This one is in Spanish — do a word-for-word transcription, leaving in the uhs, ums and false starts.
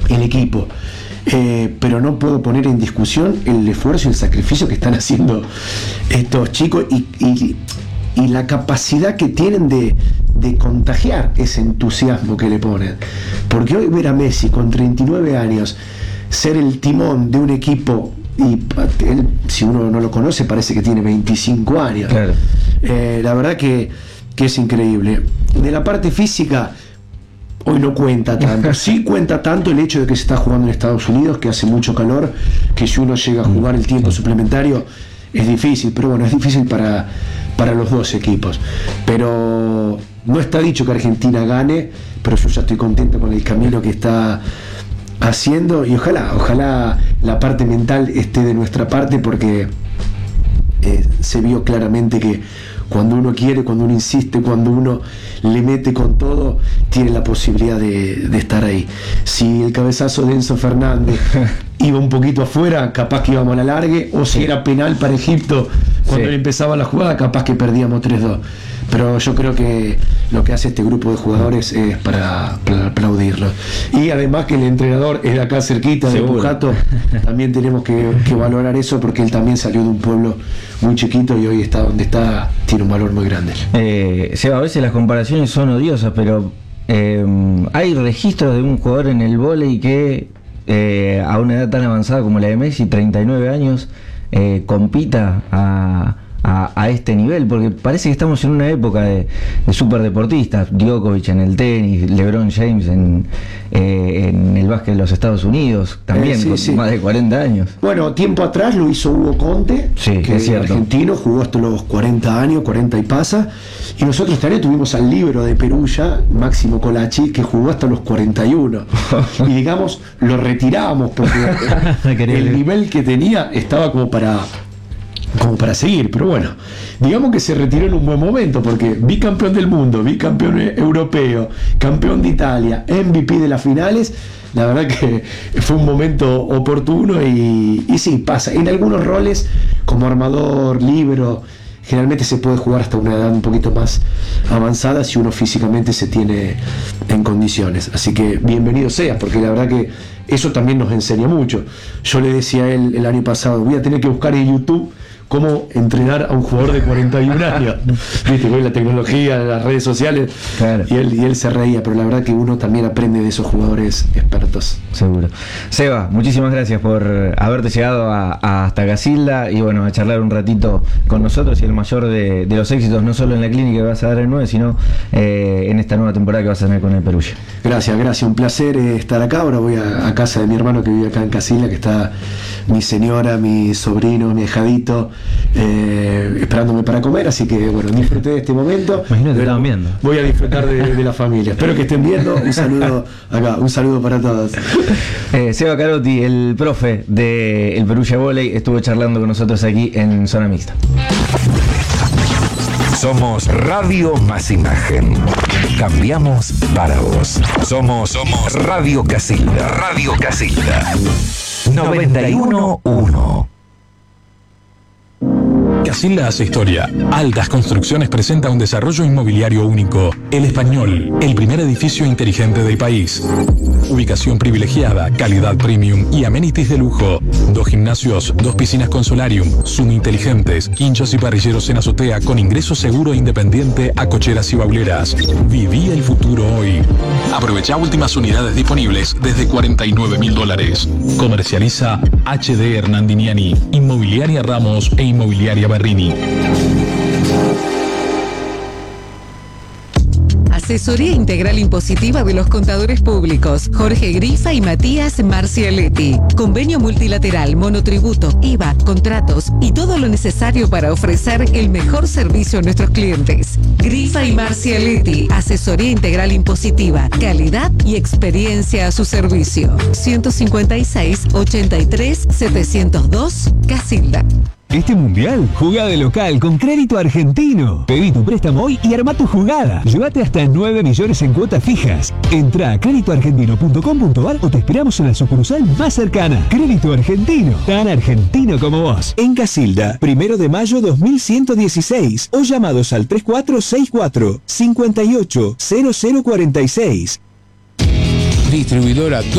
el equipo. Eh, pero no puedo poner en discusión el esfuerzo y el sacrificio que están haciendo estos chicos y, y, y la capacidad que tienen de, de contagiar ese entusiasmo que le ponen. Porque hoy ver a Messi con treinta y nueve años ser el timón de un equipo, y él, si uno no lo conoce, parece que tiene veinticinco años. Claro. Eh, la verdad que, que es increíble. De la parte física, hoy no cuenta tanto. Sí cuenta tanto el hecho de que se está jugando en Estados Unidos, que hace mucho calor, que si uno llega a jugar el tiempo suplementario es difícil, pero bueno, es difícil para, para los dos equipos. Pero no está dicho que Argentina gane, pero yo ya estoy contento con el camino que está haciendo, y ojalá, ojalá la parte mental esté de nuestra parte, porque eh, se vio claramente que cuando uno quiere, cuando uno insiste, cuando uno le mete con todo, tiene la posibilidad de, de estar ahí. Si el cabezazo de Enzo Fernández iba un poquito afuera, capaz que íbamos a la largue, o si era penal para Egipto cuando sí. empezaba la jugada, capaz que perdíamos tres dos. Pero yo creo que lo que hace este grupo de jugadores es para, para aplaudirlo. Y además que el entrenador es de acá cerquita, de Pujato, también tenemos que, que valorar eso, porque él también salió de un pueblo muy chiquito y hoy está donde está, tiene un valor muy grande. Eh, Seba, a veces las comparaciones son odiosas, pero eh, hay registros de un jugador en el vóley que eh, a una edad tan avanzada como la de Messi, treinta y nueve años, eh, compita a... A, a este nivel, porque parece que estamos en una época de, de superdeportistas. Djokovic en el tenis, LeBron James en, eh, en el básquet de los Estados Unidos, también eh, sí, con sí. más de cuarenta años. Bueno, tiempo atrás lo hizo Hugo Conte, sí, que es argentino, jugó hasta los cuarenta años, cuarenta y pasa, y nosotros también tuvimos al libro de Perugia, Máximo Colachi, que jugó hasta los cuarenta y uno, y digamos, lo retiramos porque el nivel que tenía estaba como para como para seguir, pero bueno, digamos que se retiró en un buen momento, porque bicampeón del mundo, bicampeón europeo, campeón de Italia, M V P de las finales. La verdad que fue un momento oportuno y, y sí, pasa, en algunos roles como armador, libero, generalmente se puede jugar hasta una edad un poquito más avanzada si uno físicamente se tiene en condiciones. Así que bienvenido sea, porque la verdad que eso también nos enseña mucho. Yo le decía a él el año pasado, voy a tener que buscar en YouTube cómo entrenar a un jugador de cuarenta y un años. Viste, con la tecnología, las redes sociales, claro. y, él, y él se reía, pero la verdad que uno también aprende de esos jugadores expertos. Seguro. Seba, muchísimas gracias por haberte llegado a, a hasta Casilda y bueno, a charlar un ratito con nosotros, y el mayor de, de los éxitos, no solo en la clínica que vas a dar el nueve, sino eh, en esta nueva temporada que vas a tener con el Perugia. Gracias, gracias, un placer eh, estar acá. Ahora voy a, a casa de mi hermano que vive acá en Casilda, que está mi señora, mi sobrino, mi ahijadito, Eh, esperándome para comer, así que bueno, disfruté de este momento. Imagino que estaban viendo. Voy a disfrutar de, de la familia. Espero que estén viendo. Un saludo acá, un saludo para todos. Eh, Seba Carotti, el profe de el Perugia Volley, estuvo charlando con nosotros aquí en Zona Mixta. Somos Radio Más Imagen. Cambiamos para vos. Somos, somos Radio Casilda. Radio Casilda. noventa y uno punto uno. Casilda hace historia. Altas Construcciones presenta un desarrollo inmobiliario único. El Español, el primer edificio inteligente del país. Ubicación privilegiada, calidad premium y amenities de lujo. Dos gimnasios, dos piscinas con solarium, Zoom inteligentes, quinchos y parrilleros en azotea con ingreso seguro e independiente a cocheras y bauleras. Viví el futuro hoy. Aprovecha últimas unidades disponibles desde cuarenta y nueve mil dólares. Comercializa H D Hernandiniani, Inmobiliaria Ramos e Inmobiliaria Berrini. Asesoría Integral Impositiva de los Contadores Públicos, Jorge Grifa y Matías Marcialetti. Convenio multilateral, monotributo, I V A, contratos y todo lo necesario para ofrecer el mejor servicio a nuestros clientes. Grifa y Marcialetti, Asesoría Integral Impositiva, calidad y experiencia a su servicio. ciento cincuenta y seis, ochenta y tres, setecientos dos, Casilda. Este mundial, jugá de local con Crédito Argentino. Pedí tu préstamo hoy y armá tu jugada. Llévate hasta nueve millones en cuotas fijas. Entrá a crédito argentino punto com punto ar o te esperamos en la sucursal más cercana. Crédito Argentino, tan argentino como vos. En Casilda, primero de mayo dos mil ciento dieciséis o llamados al tres cuatro seis cuatro, cinco ocho, cero cero cuatro seis. Distribuidora